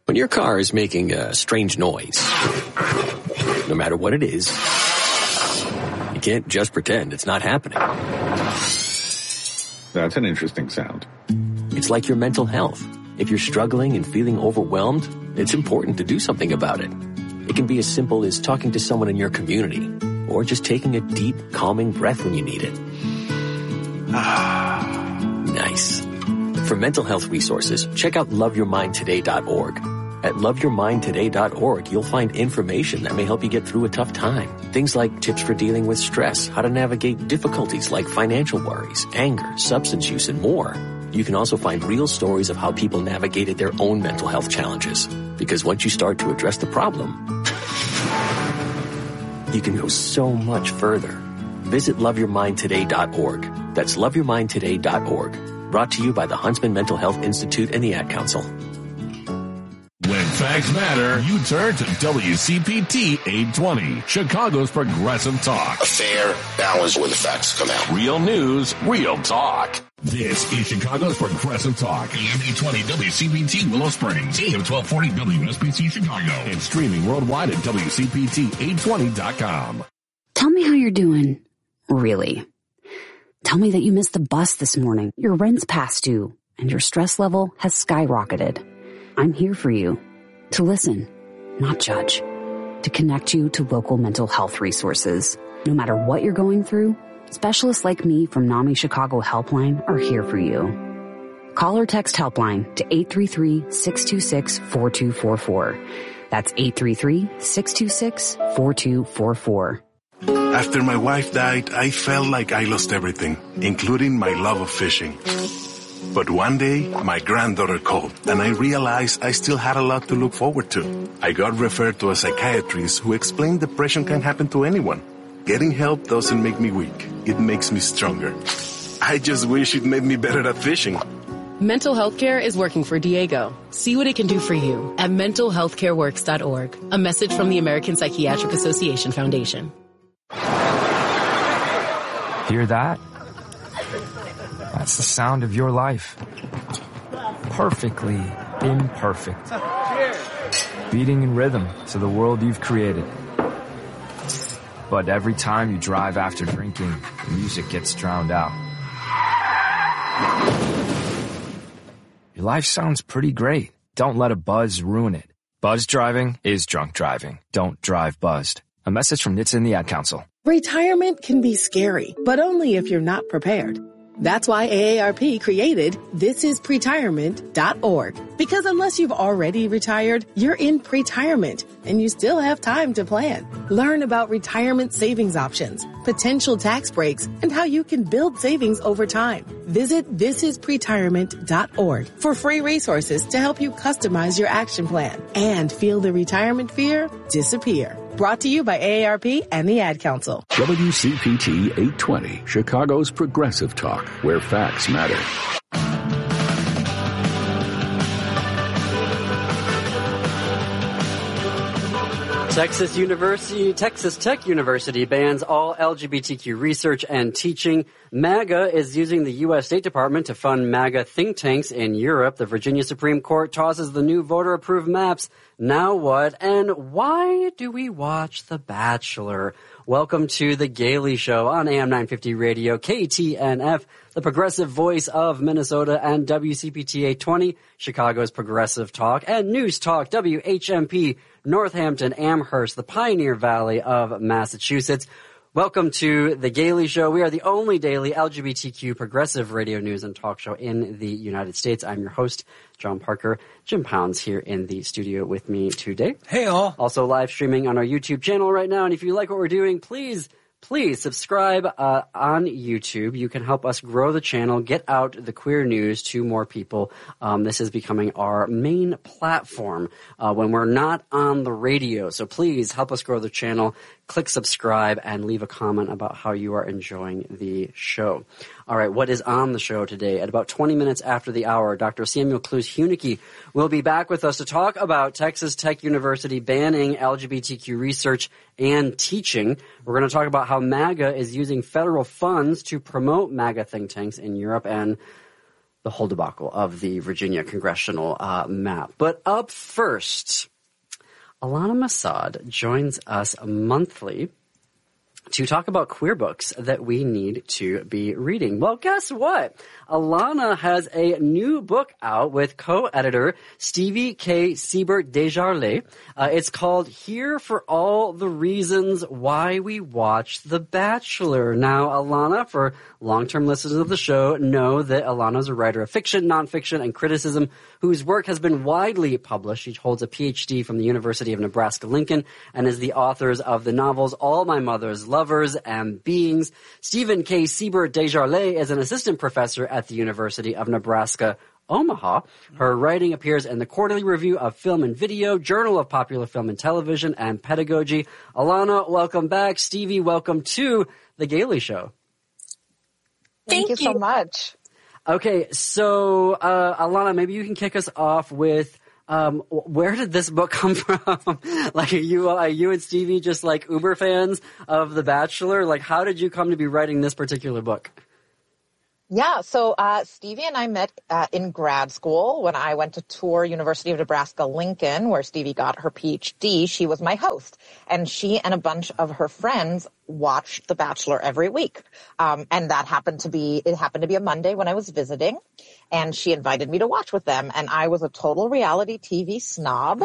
When your car is making a strange noise, no matter what it is, you can't just pretend it's not happening. That's an interesting sound. It's like your mental health. If you're struggling and feeling overwhelmed, it's important to do something about it. It can be as simple as talking to someone in your community, or just taking a deep, calming breath when you need it. Nice. For mental health resources, check out loveyourmindtoday.org. At loveyourmindtoday.org, you'll find information that may help you get through a tough time. Things like tips for dealing with stress, how to navigate difficulties like financial worries, anger, substance use, and more. You can also find real stories of how people navigated their own mental health challenges. Because once you start to address the problem, you can go so much further. Visit loveyourmindtoday.org. That's loveyourmindtoday.org. Brought to you by the Huntsman Mental Health Institute and the Ad Council. When facts matter, you turn to WCPT 820, Chicago's Progressive Talk. A fair balance where the facts come out. Real news, real talk. This is Chicago's Progressive Talk. AM 820 WCPT Willow Springs, AM 1240 WSBC Chicago, and streaming worldwide at WCPT820.com. Tell me how you're doing. Really. Tell me that you missed the bus this morning, your rent's past due, and your stress level has skyrocketed. I'm here for you, to listen, not judge, to connect you to local mental health resources. No matter what you're going through, specialists like me from NAMI Chicago Helpline are here for you. Call or text Helpline to 833-626-4244. That's 833-626-4244. After my wife died, I felt like I lost everything, including my love of fishing. But one day, my granddaughter called, and I realized I still had a lot to look forward to. I got referred to a psychiatrist who explained depression can happen to anyone. Getting help doesn't make me weak. It makes me stronger. I just wish it made me better at fishing. Mental health care is working for Diego. See what it can do for you at mentalhealthcareworks.org. A message from the American Psychiatric Association Foundation. Hear that? That's the sound of your life. Perfectly imperfect. Beating in rhythm to the world you've created. But every time you drive after drinking, the music gets drowned out. Your life sounds pretty great. Don't let a buzz ruin it. Buzz driving is drunk driving. Don't drive buzzed. A message from NHTSA and the Ad Council. Retirement can be scary, but only if you're not prepared. That's why AARP created thisispretirement.org. Because unless you've already retired, you're in pretirement and you still have time to plan. Learn about retirement savings options, potential tax breaks, and how you can build savings over time. Visit thisispretirement.org for free resources to help you customize your action plan and feel the retirement fear disappear. Brought to you by AARP and the Ad Council. WCPT 820, Chicago's Progressive Talk, where facts matter. Texas Tech University bans all LGBTQ research and teaching. MAGA is using the U.S. State Department to fund MAGA think tanks in Europe. The Virginia Supreme Court tosses the new voter-approved maps. Now what? And why do we watch The Bachelor? Welcome to The Gailey Show on AM 950 Radio, KTNF, the progressive voice of Minnesota, and WCPT 820, Chicago's Progressive Talk, and News Talk, WHMP, Northampton, Amherst, the Pioneer Valley of Massachusetts. Welcome to The Gailey Show. We are the only daily LGBTQ progressive radio news and talk show in the United States. I'm your host, John Parker. Jim Pounds here in the studio with me today. Hey, all. Also live streaming on our YouTube channel right now. And if you like what we're doing, please subscribe on YouTube. You can help us grow the channel, get out the queer news to more people. This is becoming our main platform when we're not on the radio. So please help us grow the channel. Click subscribe and leave a comment about how you are enjoying the show. All right, what is on the show today? At about 20 minutes after the hour, Dr. Samuel Clues-Hunicke will be back with us to talk about Texas Tech University banning LGBTQ research and teaching. We're going to talk about how MAGA is using federal funds to promote MAGA think tanks in Europe. And the whole debacle of the Virginia congressional map. But up first, Alana Masad joins us monthly to talk about queer books that we need to be reading. Well, guess what? Alana has a new book out with co-editor Stevie K. Siebert-Desjardins. It's called Here for All the Reasons Why We Watch The Bachelor. Now, Alana, for long-term listeners of the show, know that Alana is a writer of fiction, nonfiction, and criticism whose work has been widely published. She holds a PhD from the University of Nebraska-Lincoln and is the author of the novels All My Mother's Lovers and Beings. Stephen K. Siebert-Desjardins is an assistant professor at the University of Nebraska, Omaha. Her writing appears in the Quarterly Review of Film and Video, Journal of Popular Film and Television, and Pedagogy. Alana, welcome back. Stevie, welcome to The Gailey Show. Thank you so much. Okay, so Alana, maybe you can kick us off with where did this book come from? Like, are you and Stevie just like uber fans of The Bachelor? Like, how did you come to be writing this particular book? Yeah, so Stevie and I met in grad school when I went to tour University of Nebraska-Lincoln, where Stevie got her PhD. She was my host, and she and a bunch of her friends watched The Bachelor every week. And it happened to be a Monday when I was visiting, and she invited me to watch with them. And I was a total reality TV snob.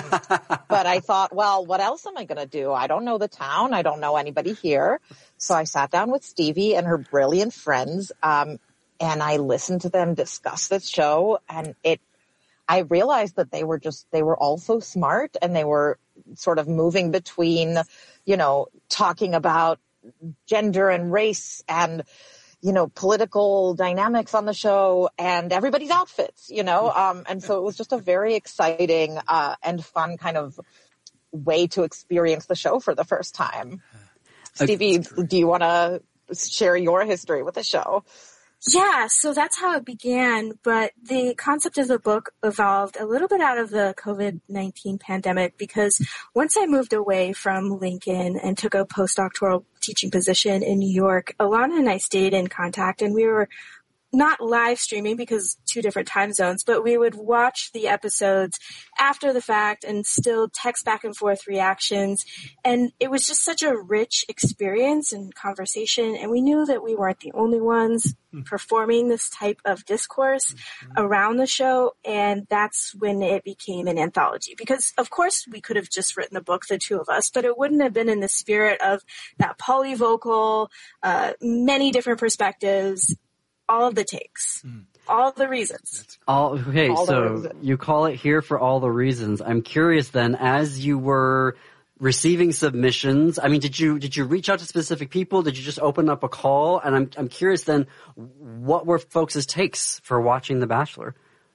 But I thought, well, what else am I going to do? I don't know the town. I don't know anybody here. So I sat down with Stevie and her brilliant friends, and I listened to them discuss this show, and I realized that they were all so smart, and they were sort of moving between, talking about gender and race and, political dynamics on the show and everybody's outfits, and so it was just a very exciting and fun kind of way to experience the show for the first time. Stevie, do you want to share your history with the show? Yeah, so that's how it began, but the concept of the book evolved a little bit out of the COVID-19 pandemic, because once I moved away from Lincoln and took a postdoctoral teaching position in New York, Alana and I stayed in contact, and we were not live streaming because 2 different time zones, but we would watch the episodes after the fact and still text back and forth reactions. And it was just such a rich experience and conversation. And we knew that we weren't the only ones performing this type of discourse around the show. And that's when it became an anthology, because of course we could have just written a book, the 2 of us, but it wouldn't have been in the spirit of that polyvocal, many different perspectives, all of the takes, all the reasons. So you call it Here for All the Reasons. I'm curious then, as you were receiving submissions, I mean, did you reach out to specific people? Did you just open up a call? And I'm curious then, what were folks' takes for watching The Bachelor?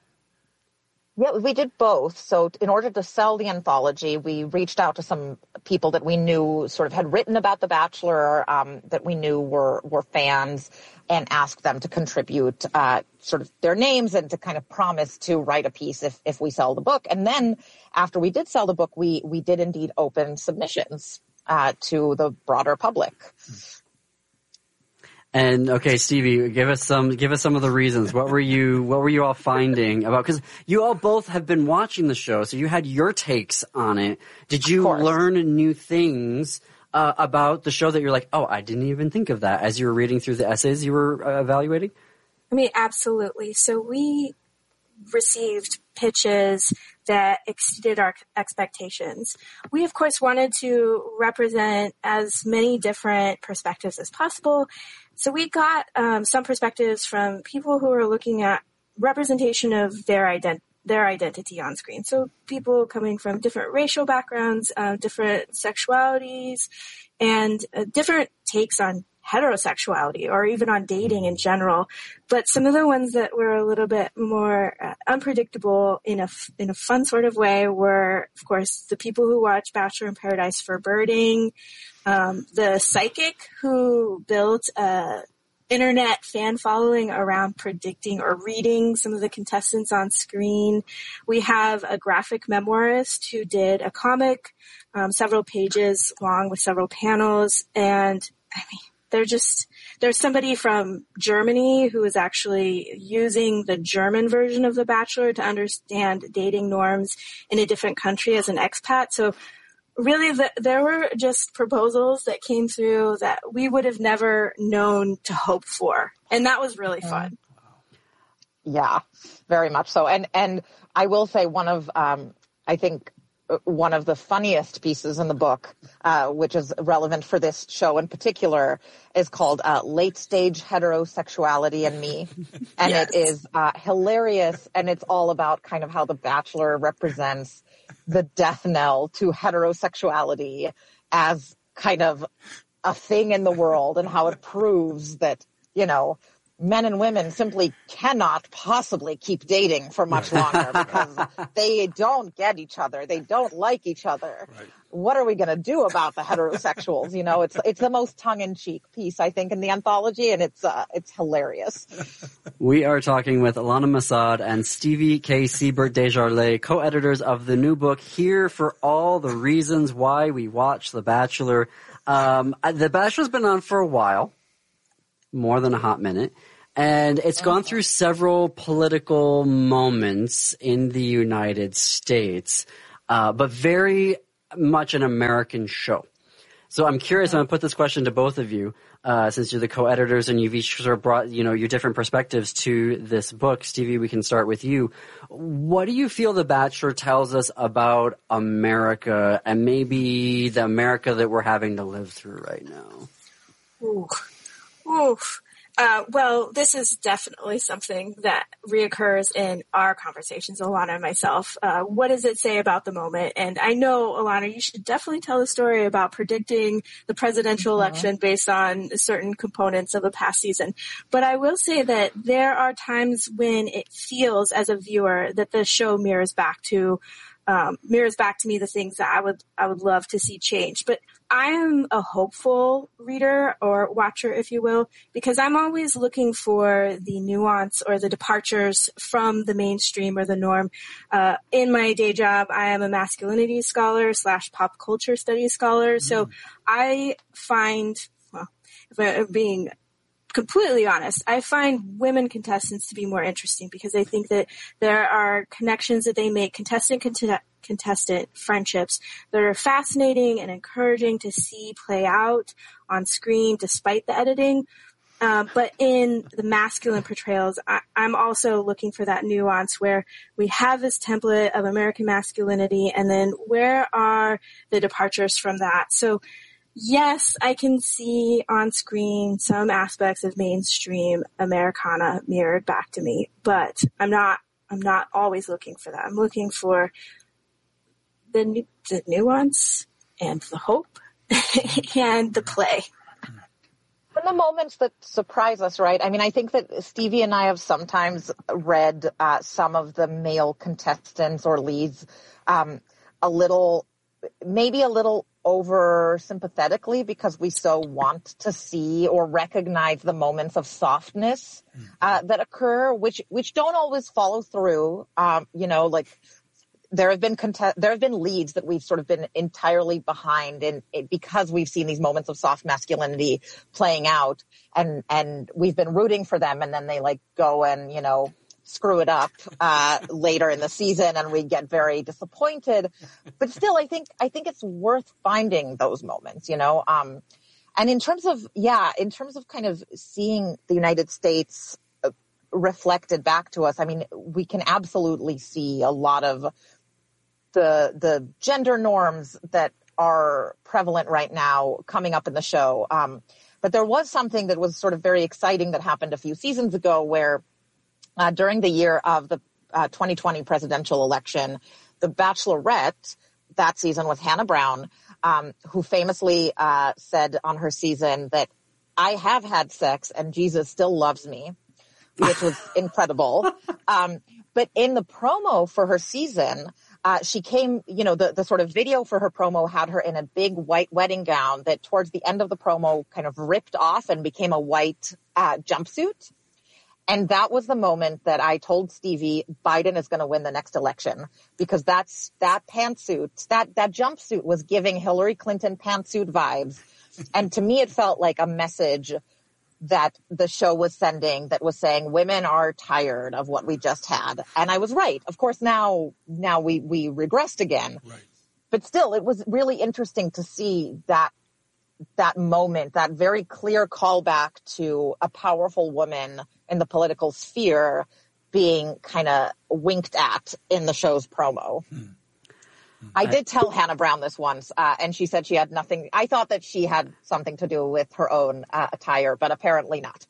Yeah, we did both. So in order to sell the anthology, we reached out to some people that we knew sort of had written about The Bachelor, that we knew were fans, and asked them to contribute sort of their names and to kind of promise to write a piece if we sell the book. And then after we did sell the book, we did indeed open submissions to the broader public. And okay, Stevie, give us some of the reasons. What were you all finding about? Because you all both have been watching the show, so you had your takes on it. Did you learn new things about the show that you're like, oh, I didn't even think of that, as you were reading through the essays you were evaluating? I mean, absolutely. So we received pitches that exceeded our expectations. We, of course, wanted to represent as many different perspectives as possible. So we got some perspectives from people who are looking at representation of their identity on screen. So people coming from different racial backgrounds, different sexualities, and different takes on heterosexuality or even on dating in general. But some of the ones that were a little bit more unpredictable in a fun sort of way were, of course, the people who watch Bachelor in Paradise for birding, the psychic who built a internet fan following around predicting or reading some of the contestants on screen. We have a graphic memoirist who did a comic, several pages long with several panels. And I mean, there's somebody from Germany who is actually using the German version of The Bachelor to understand dating norms in a different country as an expat. So really, there were just proposals that came through that we would have never known to hope for. And that was really fun. Yeah, very much so. And I will say I think one of the funniest pieces in the book, which is relevant for this show in particular, is called Late Stage Heterosexuality and Me. And yes. It is hilarious. And it's all about kind of how The Bachelor represents the death knell to heterosexuality as kind of a thing in the world, and how it proves that, men and women simply cannot possibly keep dating for much longer because they don't get each other. They don't like each other. Right. What are we going to do about the heterosexuals? It's the most tongue-in-cheek piece, I think, in the anthology, and it's hilarious. We are talking with Ilana Massad and Stevie K. Siebert-Desjardins, co-editors of the new book, here for all the reasons why we watch The Bachelor. The Bachelor's been on for a while, more than a hot minute. And it's gone through several political moments in the United States, but very much an American show. So I'm curious, I'm going to put this question to both of you, since you're the co-editors and you've each sort of brought, your different perspectives to this book. Stevie, we can start with you. What do you feel The Bachelor tells us about America and maybe the America that we're having to live through right now? Oof. Well, this is definitely something that reoccurs in our conversations, Ilana and myself. What does it say about the moment? And I know, Ilana, you should definitely tell a story about predicting the presidential election based on certain components of a past season. But I will say that there are times when it feels as a viewer that the show mirrors back to me the things that I would love to see change. But I am a hopeful reader or watcher, if you will, because I'm always looking for the nuance or the departures from the mainstream or the norm. In my day job, I am a masculinity scholar / pop culture studies scholar. So I find, if I'm being completely honest, I find women contestants to be more interesting because I think that there are connections that they make, contestant friendships that are fascinating and encouraging to see play out on screen despite the editing. But in the masculine portrayals, I'm also looking for that nuance where we have this template of American masculinity, and then where are the departures from that? So yes, I can see on screen some aspects of mainstream Americana mirrored back to me, but I'm not always looking for that. I'm looking for the nuance and the hope and the play. And the moments that surprise us, right? I mean, I think that Stevie and I have sometimes read some of the male contestants or leads maybe a little over sympathetically because we so want to see or recognize the moments of softness that occur, which don't always follow through. Like there have been leads that we've sort of been entirely behind because we've seen these moments of soft masculinity playing out, and we've been rooting for them, and then they go and screw it up later in the season, and we get very disappointed. But still, I think it's worth finding those moments, And in terms of kind of seeing the United States reflected back to us, I mean, we can absolutely see a lot of the gender norms that are prevalent right now coming up in the show. But there was something that was sort of very exciting that happened a few seasons ago where during the year of the 2020 presidential election, the Bachelorette that season was Hannah Brown, who famously said on her season that I have had sex and Jesus still loves me, which was incredible. But in the promo for her season, she came, the sort of video for her promo had her in a big white wedding gown that towards the end of the promo kind of ripped off and became a white jumpsuit. And that was the moment that I told Stevie Biden is going to win the next election, because that pantsuit, that jumpsuit was giving Hillary Clinton pantsuit vibes. And to me, it felt like a message that the show was sending that was saying women are tired of what we just had. And I was right. Of course, now we regressed again. Right. But still, it was really interesting to see that moment, that very clear callback to a powerful woman in the political sphere being kind of winked at in the show's promo. I did tell Hannah Brown this once, and she said she had nothing. I thought that she had something to do with her own attire, but apparently not.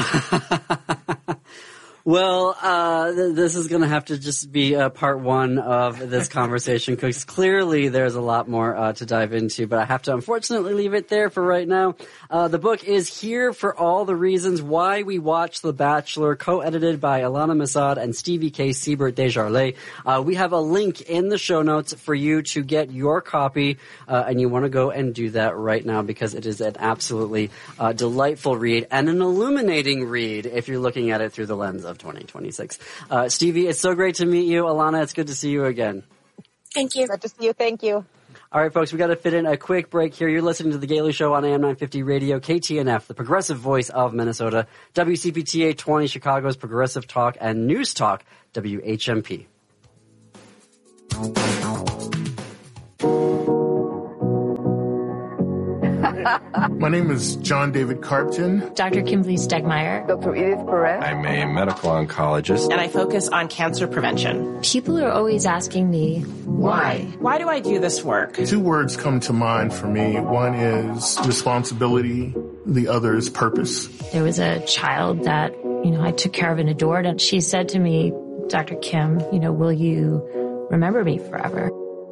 Well, this is going to have to just be part one of this conversation, because clearly there's a lot more to dive into, but I have to unfortunately leave it there for right now. The book is Here for All the Reasons Why We Watch The Bachelor, co-edited by Alana Masad and Stevie K. Siebert Desjardins. We have a link in the show notes for you to get your copy, and you want to go and do that right now, because it is an absolutely delightful read and an illuminating read if you're looking at it through the lens of 2026. Stevie, it's so great to meet you. Alana, it's good to see you again. Thank you. Good to see you. Thank you. All right, folks, we got to fit in a quick break here. You're listening to The Gailey Show on AM 950 Radio, KTNF, the progressive voice of Minnesota, WCPT 820, Chicago's Progressive Talk, and News Talk, WHMP. My name is John David Carpton. Dr. Kimberly Stegmeyer. Dr. Edith Perez. I'm a medical oncologist. And I focus on cancer prevention. People are always asking me, why? Why do I do this work? 2 words come to mind for me. One is responsibility. The other is purpose. There was a child that, I took care of and adored, and she said to me, Dr. Kim, will you remember me forever?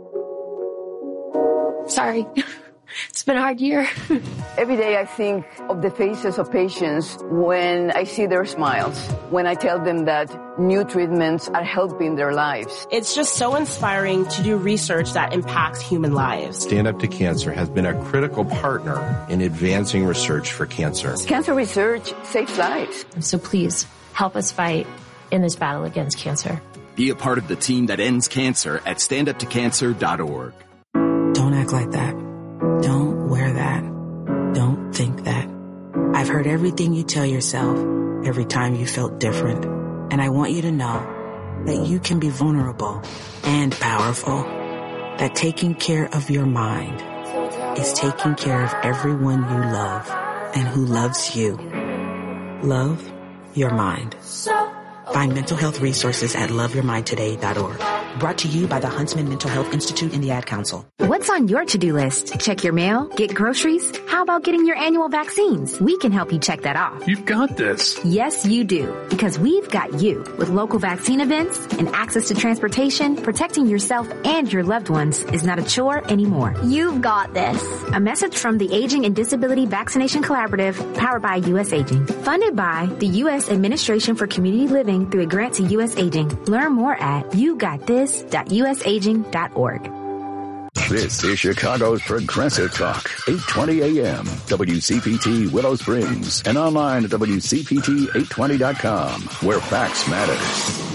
Sorry. It's been a hard year. Every day I think of the faces of patients when I see their smiles, when I tell them that new treatments are helping their lives. It's just so inspiring to do research that impacts human lives. Stand Up to Cancer has been a critical partner in advancing research for cancer. Cancer research saves lives. So please help us fight in this battle against cancer. Be a part of the team that ends cancer at standuptocancer.org. Don't act like that. Don't wear that. Don't think that. I've heard everything you tell yourself every time you felt different. And I want you to know that you can be vulnerable and powerful. That taking care of your mind is taking care of everyone you love and who loves you. Love your mind. Find mental health resources at loveyourmindtoday.org. Brought to you by the Huntsman Mental Health Institute and the Ad Council. What's on your to-do list? Check your mail? Get groceries? How about getting your annual vaccines? We can help you check that off. You've got this. Yes, you do. Because we've got you. With local vaccine events and access to transportation, protecting yourself and your loved ones is not a chore anymore. You've got this. A message from the Aging and Disability Vaccination Collaborative, powered by U.S. Aging. Funded by the U.S. Administration for Community Living through a grant to U.S. Aging. Learn more at yougotthis.usaging.org. This is Chicago's Progressive Talk, 820 AM, WCPT Willow Springs, and online at WCPT820.com, where facts matter.